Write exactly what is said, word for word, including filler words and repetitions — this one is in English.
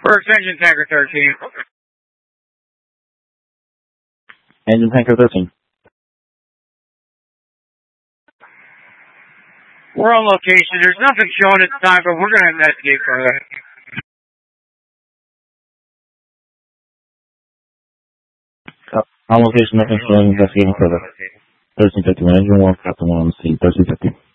Works engine tanker thirteen. Engine tanker thirteen. We're on location. There's nothing showing at the time, but we're going to investigate further. On location, nothing showing, investigating further. thirteen fifty-one, engine one, captain one on the scene, thirteen fifty.